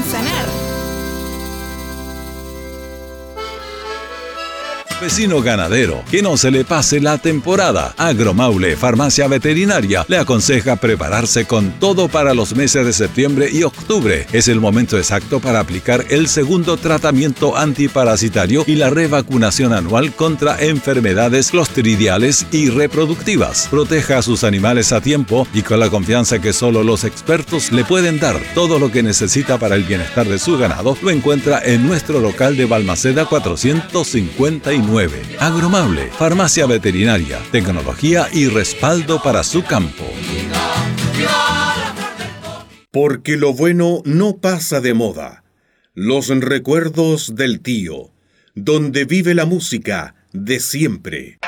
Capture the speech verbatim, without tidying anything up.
Manzanar. Vecino ganadero, que no se le pase la temporada. Agromaule, farmacia veterinaria, le aconseja prepararse con todo para los meses de septiembre y octubre. Es el momento exacto para aplicar el segundo tratamiento antiparasitario y la revacunación anual contra enfermedades clostridiales y reproductivas. Proteja a sus animales a tiempo y con la confianza que solo los expertos le pueden dar. Todo lo que necesita para el bienestar de su ganado lo encuentra en nuestro local de Balmaceda cuatrocientos cincuenta y nueve. Agromaule, farmacia veterinaria, tecnología y respaldo para su campo. Porque lo bueno no pasa de moda. Los recuerdos del tío, donde vive la música de siempre.